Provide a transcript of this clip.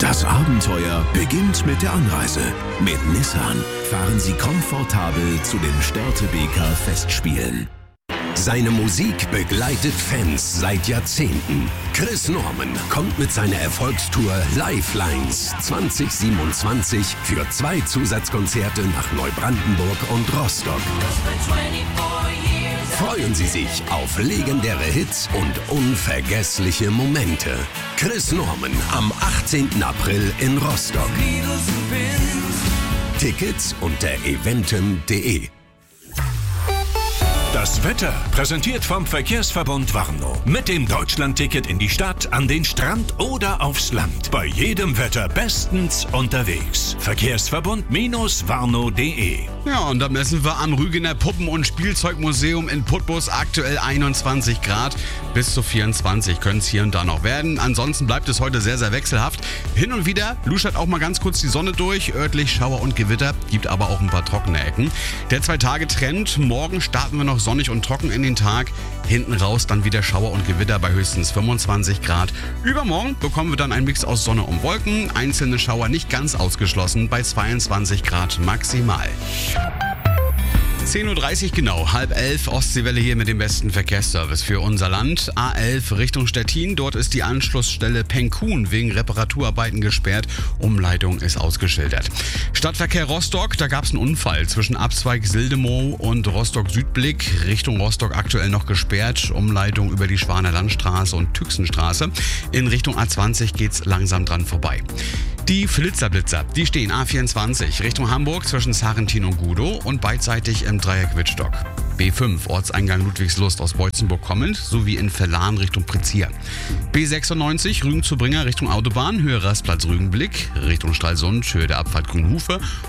Das Abenteuer beginnt mit der Anreise. Mit Nissan fahren Sie komfortabel zu den Störtebeker Festspielen. Seine Musik begleitet Fans seit Jahrzehnten. Chris Norman kommt mit seiner Erfolgstour Lifelines 2027 für 2 Zusatzkonzerte nach Neubrandenburg und Rostock. Freuen Sie sich auf legendäre Hits und unvergessliche Momente. Chris Norman am 18. April in Rostock. Tickets unter eventim.de. Das Wetter präsentiert vom Verkehrsverbund Warnow. Mit dem Deutschlandticket in die Stadt, an den Strand oder aufs Land. Bei jedem Wetter bestens unterwegs. Verkehrsverbund-warnow.de. Ja, und da messen wir am Rügener Puppen- und Spielzeugmuseum in Putbus aktuell 21 Grad. Bis zu 24 können es hier und da noch werden. Ansonsten bleibt es heute sehr, sehr wechselhaft. Hin und wieder luschert auch mal ganz kurz die Sonne durch. Örtlich Schauer und Gewitter, gibt aber auch ein paar trockene Ecken. Der 2-Tage-Trend. Morgen starten wir noch sonnig und trocken in den Tag. Hinten raus dann wieder Schauer und Gewitter bei höchstens 25 Grad. Übermorgen bekommen wir dann einen Mix aus Sonne und Wolken. Einzelne Schauer nicht ganz ausgeschlossen bei 22 Grad maximal. 10.30 Uhr genau, 10:30 Ostseewelle hier mit dem besten Verkehrsservice für unser Land. A11 Richtung Stettin, dort ist die Anschlussstelle Penkun wegen Reparaturarbeiten gesperrt. Umleitung ist ausgeschildert. Stadtverkehr Rostock, da gab es einen Unfall zwischen Abzweig Sildemow und Rostock Südblick. Richtung Rostock aktuell noch gesperrt. Umleitung über die Schwaner Landstraße und Tüxenstraße. In Richtung A20 geht's langsam dran vorbei. Die Flitzerblitzer, die stehen A24 Richtung Hamburg zwischen Sarrentin und Gudow und beidseitig im Dreieck Wittstock. B5 Ortseingang Ludwigslust aus Beutzenburg kommend sowie in Verlan Richtung Prezier. B96 Rügen zu Bringer Richtung Autobahn, Höhe Rastplatz Rügenblick, Richtung Stralsund, Höhe der Abfahrt Grünhufe